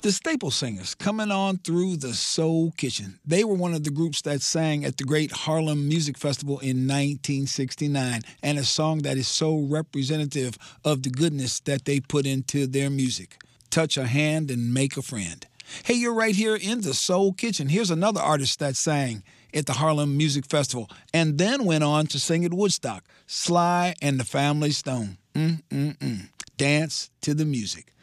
The Staple Singers coming on through the Soul Kitchen. They were one of the groups that sang at the Great Harlem Music Festival in 1969, and a song that is so representative of the goodness that they put into their music. Touch a hand and make a friend. Hey, you're right here in the Soul Kitchen. Here's another artist that sang at the Harlem Music Festival and then went on to sing at Woodstock, Sly and the Family Stone. Dance to the music.